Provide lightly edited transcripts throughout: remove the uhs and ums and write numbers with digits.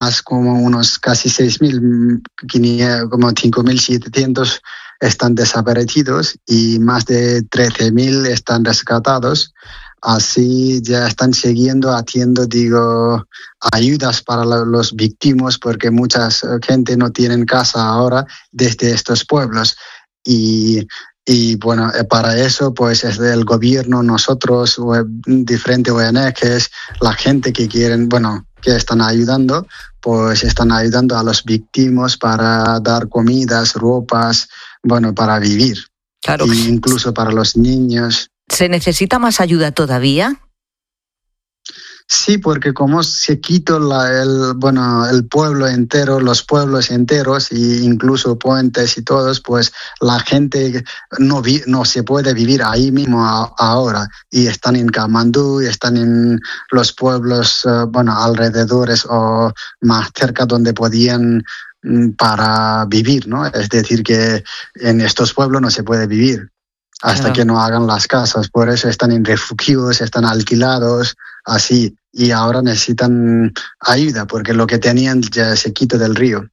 más como unos casi 6.000, como 5.700 están desaparecidos y más de 13.000 están rescatados. Así ya están siguiendo haciendo, ayudas para los víctimas porque mucha gente no tiene casa ahora desde estos pueblos. Y bueno, para eso pues es del gobierno, nosotros, diferentes ONGs, la gente que quieren, que están ayudando, pues están ayudando a los víctimas para dar comidas, ropas, para vivir. Claro. E incluso para los niños. ¿Se necesita más ayuda todavía? Sí, porque como se quitó el pueblo entero, los pueblos enteros e incluso puentes y todos, pues la gente no se puede vivir ahí mismo ahora. Y están en Kamandú, y están en los pueblos, alrededores o más cerca donde podían para vivir, ¿no? Es decir, que en estos pueblos no se puede vivir hasta que no hagan las casas. Por eso están en refugios, están alquilados, así. Y ahora necesitan ayuda porque lo que tenían ya se quitó del río.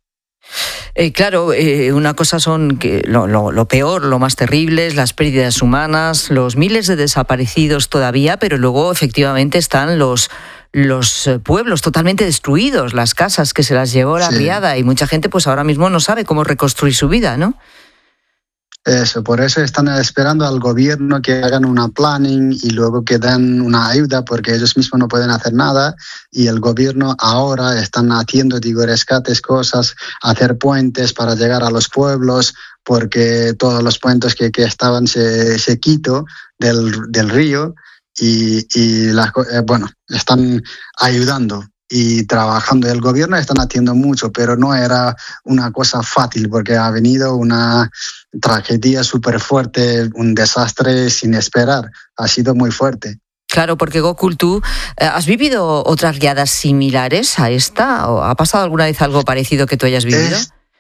Una cosa son lo peor, lo más terrible, es las pérdidas humanas, los miles de desaparecidos todavía, pero luego efectivamente están los pueblos totalmente destruidos, las casas que se las llevó la riada y mucha gente pues ahora mismo no sabe cómo reconstruir su vida, ¿no? Eso, por eso están esperando al gobierno que hagan una planning y luego que den una ayuda porque ellos mismos no pueden hacer nada y el gobierno ahora están haciendo, rescates, cosas, hacer puentes para llegar a los pueblos porque todos los puentes que estaban se quitó del río y están ayudando. Y trabajando. El gobierno están haciendo mucho, pero no era una cosa fácil porque ha venido una tragedia súper fuerte, un desastre sin esperar. Ha sido muy fuerte. Claro, porque Gokul, ¿tú has vivido otras riadas similares a esta? ¿O ha pasado alguna vez algo parecido que tú hayas vivido?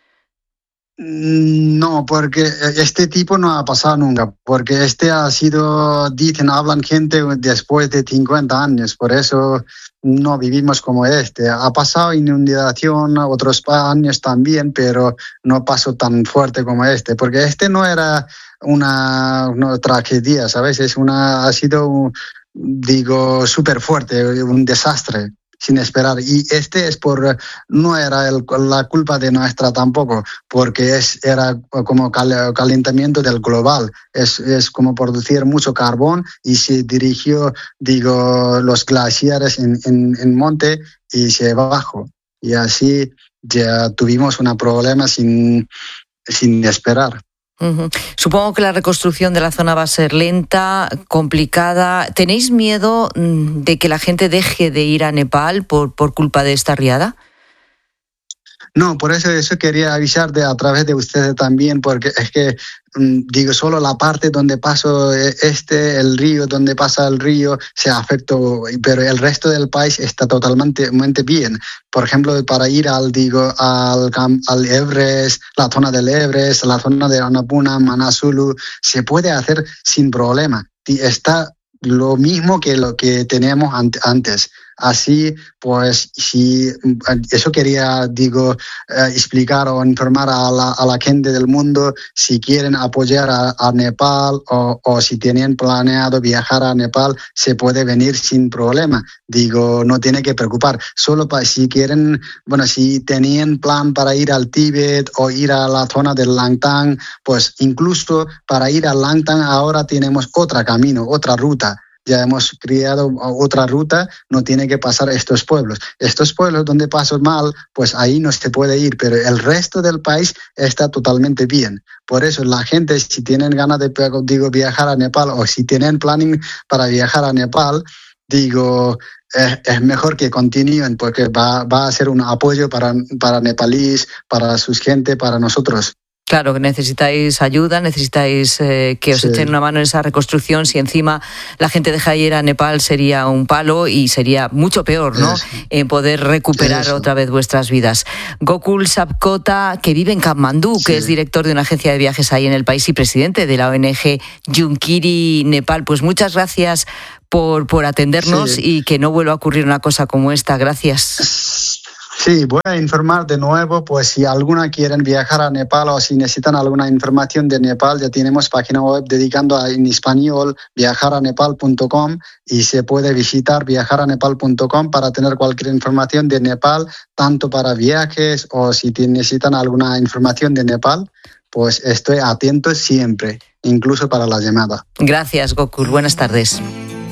No, porque este tipo no ha pasado nunca, porque ha sido, hablan gente después de 50 años, por eso no vivimos como este. Ha pasado inundación otros años también, pero no pasó tan fuerte como este, porque no era una tragedia, ¿sabes? Ha sido, súper fuerte, un desastre. Sin esperar. Y no era la culpa de nuestra tampoco, porque era como calentamiento del global. Es como producir mucho carbón y se dirigió, los glaciares en monte y se bajó. Y así ya tuvimos un problema sin esperar. Uh-huh. Supongo que la reconstrucción de la zona va a ser lenta, complicada. ¿Tenéis miedo de que la gente deje de ir a Nepal por culpa de esta riada? No, por eso quería avisar a través de ustedes también, porque es que solo la parte donde pasa el río, donde pasa el río, se afectó, pero el resto del país está totalmente bien. Por ejemplo, para ir al Everest, la zona del Everest, la zona de Annapurna, Manasulu, se puede hacer sin problema. Y está lo mismo que lo que teníamos antes. Así, pues, si eso quería, explicar o informar a la gente del mundo, si quieren apoyar a Nepal o si tienen planeado viajar a Nepal, se puede venir sin problema. No tiene que preocupar. Solo si quieren, si tenían plan para ir al Tíbet o ir a la zona del Langtang, pues incluso para ir al Langtang ahora tenemos otro camino, otra ruta. Ya hemos creado otra ruta, no tiene que pasar estos pueblos. Estos pueblos donde paso mal, pues ahí no se puede ir, pero el resto del país está totalmente bien. Por eso la gente, si tienen ganas de viajar a Nepal o si tienen planning para viajar a Nepal, es mejor que continúen porque va a ser un apoyo para nepalíes, para sus gente, para nosotros. Claro, que necesitáis ayuda, necesitáis que os echen una mano en esa reconstrucción. Si encima la gente deja de ir a Nepal sería un palo y sería mucho peor, ¿no? Poder recuperar otra vez vuestras vidas. Gokul Sabkota, que vive en Katmandú, que es director de una agencia de viajes ahí en el país y presidente de la ONG Junkiri Nepal. Pues muchas gracias por atendernos y que no vuelva a ocurrir una cosa como esta. Gracias. Sí, voy a informar de nuevo, pues si alguna quieren viajar a Nepal o si necesitan alguna información de Nepal, ya tenemos página web dedicando en español viajaranepal.com y se puede visitar viajaranepal.com para tener cualquier información de Nepal, tanto para viajes o si necesitan alguna información de Nepal, pues estoy atento siempre, incluso para la llamada. Gracias, Gokul. Buenas tardes.